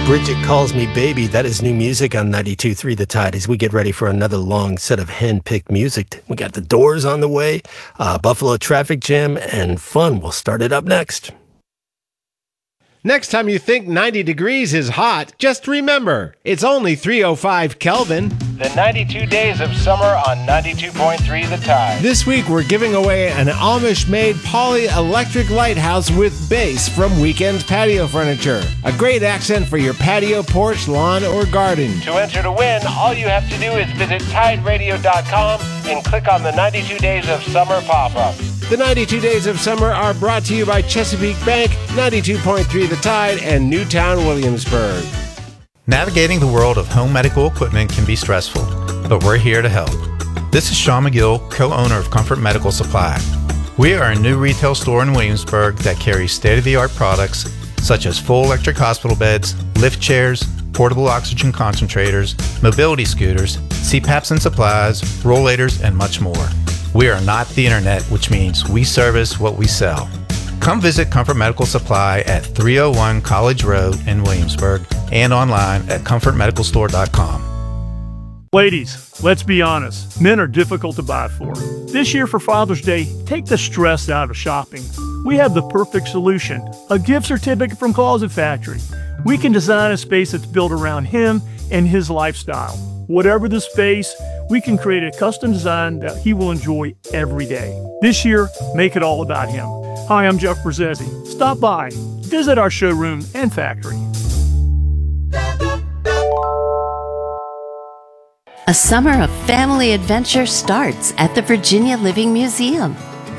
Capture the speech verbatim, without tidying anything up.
Bridget Calls Me Baby. That is new music on ninety-two point three The Tide as we get ready for another long set of hand-picked music. We got The Doors on the way, uh, Buffalo Traffic Jam, and fun. We'll start it up next. Next time you think ninety degrees is hot, just remember, it's only three oh five Kelvin. The ninety-two Days of Summer on ninety-two point three The Tide. This week we're giving away an Amish-made poly electric lighthouse with base from Weekend Patio Furniture. A great accent for your patio, porch, lawn, or garden. To enter to win, all you have to do is visit Tide Radio dot com and click on the ninety-two Days of Summer pop-up. The ninety-two Days of Summer are brought to you by Chesapeake Bank, ninety-two point three The Tide, and Newtown, Williamsburg. Navigating the world of home medical equipment can be stressful, but we're here to help. This is Sean McGill, co-owner of Comfort Medical Supply. We are a new retail store in Williamsburg that carries state-of-the-art products such as full electric hospital beds, lift chairs, portable oxygen concentrators, mobility scooters, C PAPs and supplies, rollators, and much more. We are not the internet, which means we service what we sell. Come visit Comfort Medical Supply at three oh one College Road in Williamsburg and online at comfort medical store dot com. Ladies, let's be honest, men are difficult to buy for. This year for Father's Day, take the stress out of shopping. We have the perfect solution, a gift certificate from Closet Factory. We can design a space that's built around him and his lifestyle. Whatever the space, we can create a custom design that he will enjoy every day. This year, make it all about him. Hi, I'm Jeff Brzezzi. Stop by, visit our showroom and factory. A summer of family adventure starts at the Virginia Living Museum.